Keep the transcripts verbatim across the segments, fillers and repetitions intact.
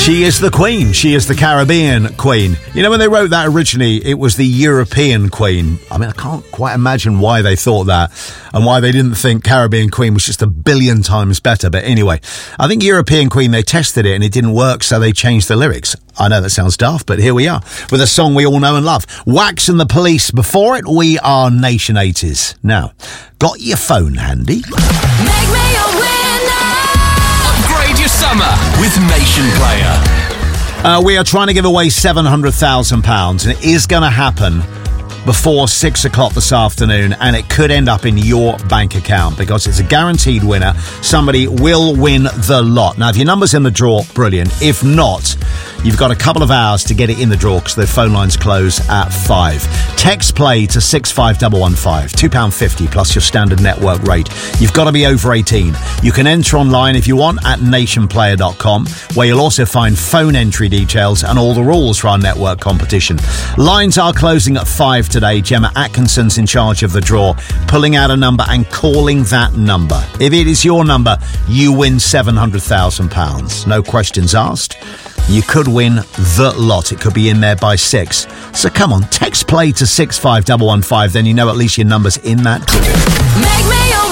She is the Queen. She is the Caribbean Queen. You know, when they wrote that originally, it was the European Queen. I mean, I can't quite imagine why they thought that and why they didn't think Caribbean Queen was just a billion times better. But anyway, I think European Queen, they tested it and it didn't work, so they changed the lyrics. I know that sounds daft, but here we are with a song we all know and love. Wax and the Police. Before it, we are Nation eighties. Now, got your phone handy? Make me a winner. Upgrade your summer with Nation Player. Uh, we are trying to give away seven hundred thousand pounds, and it is going to happen before six o'clock this afternoon, and it could end up in your bank account because it's a guaranteed winner. Somebody will win the lot. Now, if your number's in the draw, brilliant. If not, you've got a couple of hours to get it in the draw because the phone lines close at five. Text play to six five one one five, two pounds fifty plus your standard network rate. You've got to be over eighteen. You can enter online if you want at nation player dot com, where you'll also find phone entry details and all the rules for our network competition. Lines are closing at five today. Gemma Atkinson's in charge of the draw, pulling out a number and calling that number. If it is your number, you win seven hundred thousand pounds. No questions asked. You could win the lot. It could be in there by six. So come on, text play to six five one one five, then you know at least your number's in that draw. Make me a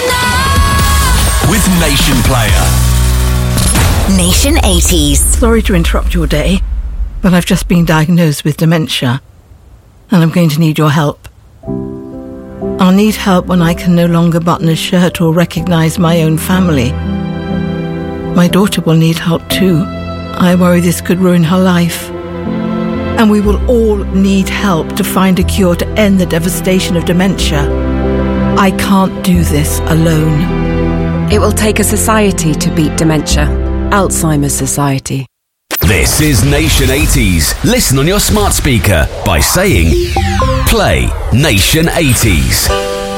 winner. With Nation Player. Nation eighties. Sorry to interrupt your day, but I've just been diagnosed with dementia, and I'm going to need your help. I'll need help when I can no longer button a shirt or recognise my own family. My daughter will need help too. I worry this could ruin her life. And we will all need help to find a cure to end the devastation of dementia. I can't do this alone. It will take a society to beat dementia. Alzheimer's Society. This is Nation eighties. Listen on your smart speaker by saying, play Nation eighties.